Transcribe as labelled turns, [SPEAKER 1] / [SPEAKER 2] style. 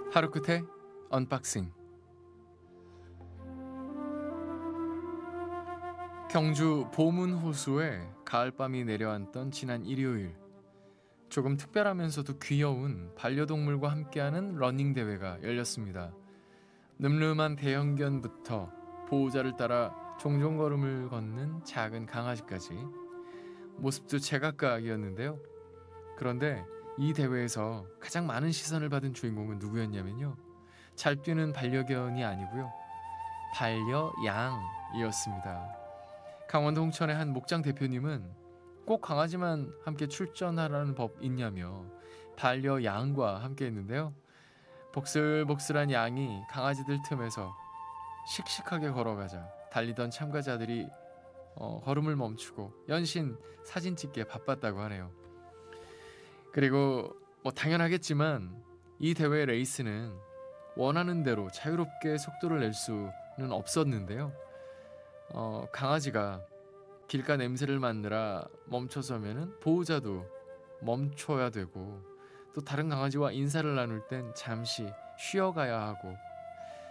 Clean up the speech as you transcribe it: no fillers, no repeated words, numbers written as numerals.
[SPEAKER 1] 하루 끝에 언박싱. 경주 보문 호수에 가을밤이 내려앉던 지난 일요일, 조금 특별하면서도 귀여운 반려동물과 함께하는 러닝 대회가 열렸습니다. 늠름한 대형견부터 보호자를 따라 종종걸음을 걷는 작은 강아지까지 모습도 제각각이었는데요. 그런데 이 대회에서 가장 많은 시선을 받은 주인공은 누구였냐면요, 잘 뛰는 반려견이 아니고요, 반려양이었습니다. 강원도 홍천의 한 목장 대표님은 꼭 강아지만 함께 출전하라는 법 있냐며 반려양과 함께 했는데요. 복슬복슬한 양이 강아지들 틈에서 씩씩하게 걸어가자 달리던 참가자들이 걸음을 멈추고 연신 사진 찍기에 바빴다고 하네요. 그리고 당연하겠지만 이 대회 레이스는 원하는 대로 자유롭게 속도를 낼 수는 없었는데요. 강아지가 길가 냄새를 맡느라 멈춰서면은 보호자도 멈춰야 되고, 또 다른 강아지와 인사를 나눌 땐 잠시 쉬어가야 하고,